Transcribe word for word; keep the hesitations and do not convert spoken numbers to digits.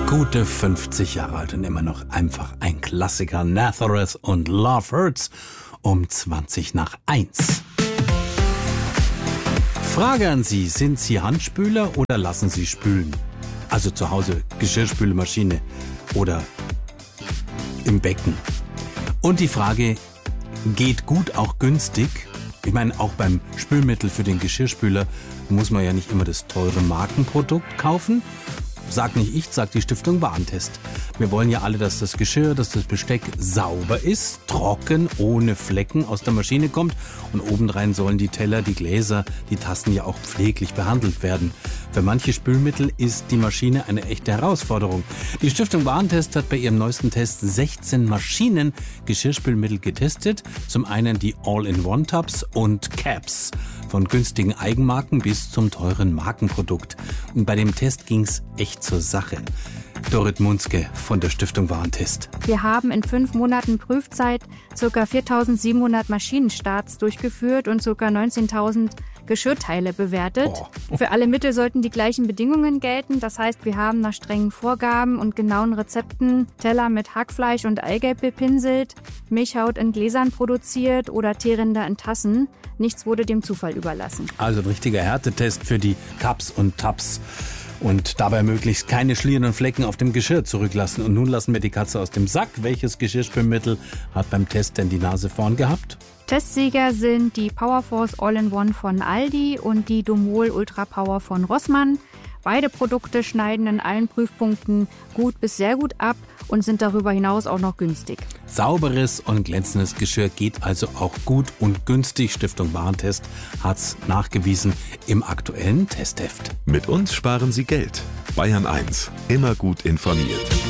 Gute fünfzig Jahre alt und immer noch einfach ein Klassiker. Nazareth und Love Hurts um zwanzig nach eins. Frage an Sie, sind Sie Handspüler oder lassen Sie spülen? Also zu Hause Geschirrspülmaschine oder im Becken. Und die Frage, geht gut auch günstig? Ich meine, auch beim Spülmittel für den Geschirrspüler muss man ja nicht immer das teure Markenprodukt kaufen. Sag nicht ich, sagt die Stiftung Warentest. Wir wollen ja alle, dass das Geschirr, dass das Besteck sauber ist, trocken, ohne Flecken aus der Maschine kommt. Und obendrein sollen die Teller, die Gläser, die Tassen ja auch pfleglich behandelt werden. Für manche Spülmittel ist die Maschine eine echte Herausforderung. Die Stiftung Warentest hat bei ihrem neuesten Test sechzehn Maschinen Geschirrspülmittel getestet. Zum einen die All-in-One-Tubs und Caps. Von günstigen Eigenmarken bis zum teuren Markenprodukt. Und bei dem Test ging's echt zur Sache. Dorit Munzke von der Stiftung Warentest. Wir haben in fünf Monaten Prüfzeit ca. viertausendsiebenhundert Maschinenstarts durchgeführt und ca. neunzehntausend Geschirrteile bewertet. Oh. Für alle Mittel sollten die gleichen Bedingungen gelten. Das heißt, wir haben nach strengen Vorgaben und genauen Rezepten Teller mit Hackfleisch und Eigelb bepinselt, Milchhaut in Gläsern produziert oder Teerinder in Tassen. Nichts wurde dem Zufall überlassen. Also ein richtiger Härtetest für die Cups und Tubs. Und dabei möglichst keine Schlieren und Flecken auf dem Geschirr zurücklassen. Und nun lassen wir die Katze aus dem Sack. Welches Geschirrspülmittel hat beim Test denn die Nase vorn gehabt? Testsieger sind die Powerforce All-in-One von Aldi und die Domol Ultra Power von Rossmann. Beide Produkte schneiden in allen Prüfpunkten gut bis sehr gut ab und sind darüber hinaus auch noch günstig. Sauberes und glänzendes Geschirr geht also auch gut und günstig. Stiftung Warentest hat's nachgewiesen im aktuellen Testheft. Mit uns sparen Sie Geld. Bayern eins, immer gut informiert.